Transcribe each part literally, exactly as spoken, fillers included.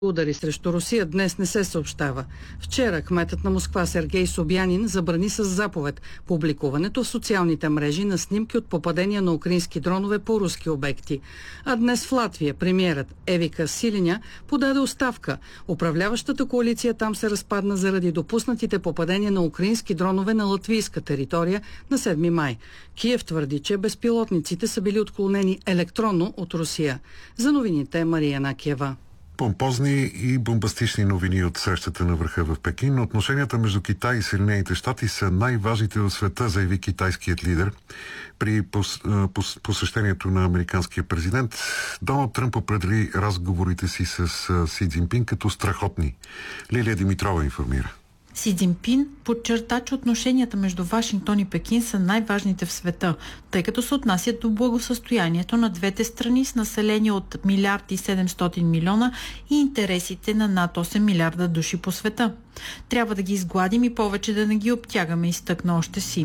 Удари срещу Русия днес не се съобщава. Вчера кметът на Москва Сергей Собянин забрани с заповед публикуването в социалните мрежи на снимки от попадения на украински дронове по руски обекти. А днес в Латвия премиерът Евика Силиня подаде оставка. Управляващата коалиция там се разпадна заради допуснатите попадения на украински дронове на латвийска територия на седми май. Киев твърди, че безпилотниците са били отклонени електронно от Русия. За новините Мария Накиева. Помпозни и бомбастични новини от срещата на върха в Пекин. Отношенията между Китай и Съединените щати са най-важните в света, заяви китайският лидер. При пос, пос, посещението на американския президент Доналд Тръмп определи разговорите си с Си Цзинпин като страхотни. Лилия Димитрова информира. Си Цзинпин подчерта, че отношенията между Вашингтон и Пекин са най-важните в света, тъй като се отнасят до благосъстоянието на двете страни с население от милиард и седемстотин милиона и интересите на над осем милиарда души по света. Трябва да ги изгладим и повече да не ги обтягаме, изтъкна още Си.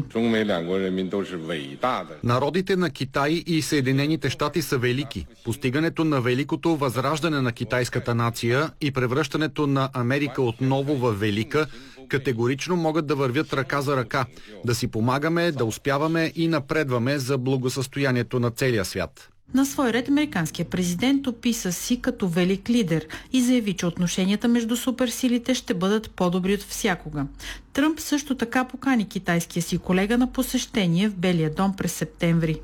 Народите на Китай и Съединените щати са велики. Постигането на великото възраждане на китайската нация и превръщането на Америка отново във велика категорично могат да вървят ръка за ръка, да си помагаме, да успяваме и напредваме за благосъстоянието на целия свят. На свой ред американският президент описа Си като велик лидер и заяви, че отношенията между суперсилите ще бъдат по-добри от всякога. Тръмп също така покани китайския си колега на посещение в Белия дом през септември.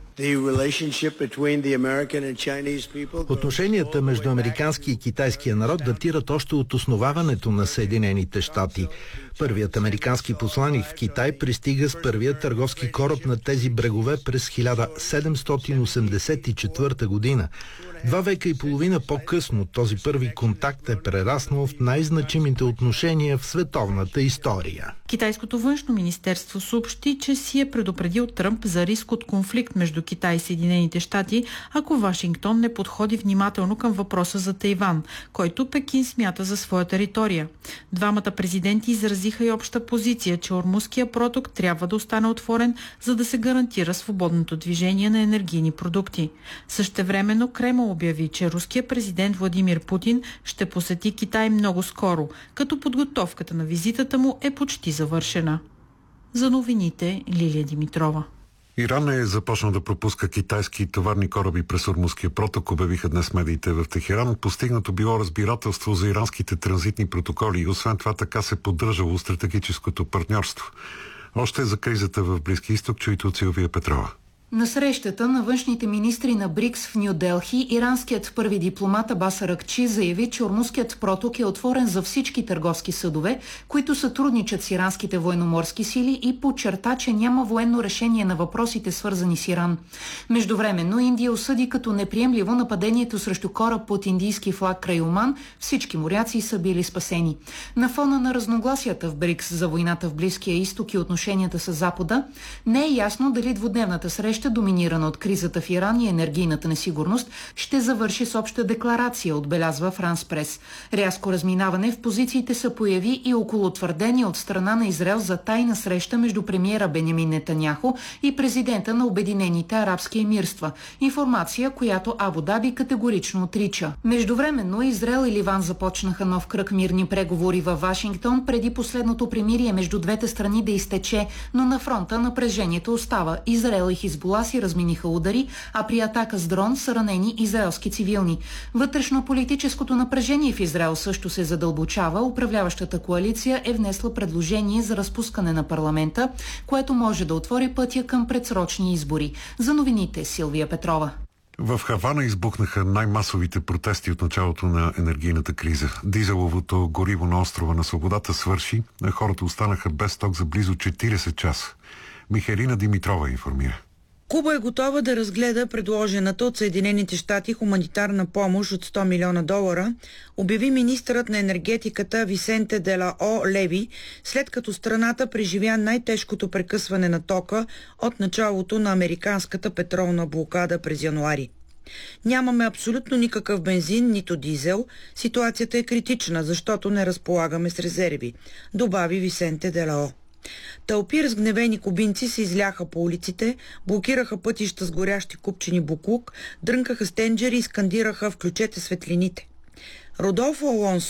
Отношенията между американски и китайския народ датират още от основаването на Съединените щати. Първият американски посланик в Китай пристига с първия търговски кораб на тези брегове през хиляда седемстотин осемдесет и четвърта година. Два века и половина по-късно този първи контакт е прераснал в най-значимите отношения в световната история. Китайското външно министерство съобщи, че Си е предупредил Тръмп за риск от конфликт между Китай и Съединените щати, ако Вашингтон не подходи внимателно към въпроса за Тайван, който Пекин смята за своя територия. Двамата президенти изразиха и обща позиция, че Ормузския проток трябва да остане отворен, за да се гарантира свободното движение на енергийни продукти. Същевременно Кремъл обяви, че руският президент Владимир Путин ще посети Китай много скоро, като подготовката на визитата му е почти завършена. За новините Лилия Димитрова. Иран е започнал да пропуска китайски товарни кораби през Ормузския проток, обявиха днес медиите в Техеран. Постигнато било разбирателство за иранските транзитни протоколи и освен това така се поддържало стратегическото партньорство. Още за кризата в Близки изток чуйте от Силвия Петрова. На срещата на външните министри на БРИКС в Ню Делхи, иранският първи дипломат Абас Аракчи заяви, че Ормузският проток е отворен за всички търговски съдове, които сътрудничат с иранските военноморски сили и подчерта, че няма военно решение на въпросите, свързани с Иран. Междувременно Индия осъди като неприемливо нападението срещу кораб под индийски флаг край Оман. Всички моряци са били спасени. На фона на разногласията в БРИКС за войната в Близкия изток и отношенията с Запада, не е ясно дали двудневната среща, доминирана от кризата в Иран и енергийната несигурност, ще завърши с обща декларация, отбелязва Франс Прес. Рязко разминаване в позициите се появи и около твърдение от страна на Израел за тайна среща между премиера Бенямин Нетаняху и президента на Обединените арабски емирства. Информация, която Абу Даби категорично отрича. Междувременно Израел и Ливан започнаха нов кръг мирни преговори във Вашингтон преди последното примирие между двете страни да изтече, но на фронта напрежението остава. Израел и Хизбула си размениха удари, а при атака с дрон са ранени израелски цивилни. Вътрешно-политическото напрежение в Израел също се задълбочава. Управляващата коалиция е внесла предложение за разпускане на парламента, което може да отвори пътя към предсрочни избори. За новините Силвия Петрова. В Хавана избухнаха най-масовите протести от началото на енергийната криза. Дизеловото гориво на острова на Свободата свърши, а хората останаха без ток за близо четирийсет часа. Михайлина Димитрова информира. Куба е готова да разгледа предложената от Съединените щати хуманитарна помощ от сто милиона долара, обяви министърът на енергетиката Висенте де ла О Леви, след като страната преживя най-тежкото прекъсване на тока от началото на американската петролна блокада през януари. Нямаме абсолютно никакъв бензин, нито дизел. Ситуацията е критична, защото не разполагаме с резерви, добави Висенте де ла О. Тълпи разгневени кубинци се изляха по улиците, блокираха пътища с горящи купчени буклук, дрънкаха с тенджери и скандираха "Включете светлините". Родолфо Алонсо,